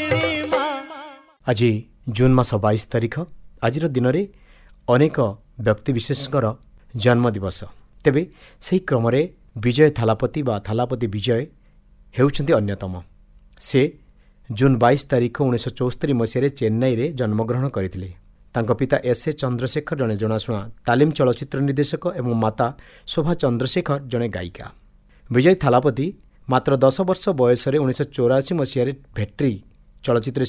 आज जून मास 22 तारिख आज दिन में अनेक व्यक्तिविशेषकर जन्मदिवस तेबे से क्रम विजय थालापति बा थालापति विजय हेउछन्ति अन्यतम। से जून 22 तारिख 1974 मसीह चेन्नई रे जन्मग्रहण करथिले। तांको पिता एस.ए. चंद्रशेखर जड़े जनाशुना तालीम चलचित्र निर्देशक एवं माता शोभा चंद्रशेखर जड़े गायिका। विजय थालापति मात्र 10 वर्ष बयस 1984 मसीह भेट्री चलचित्र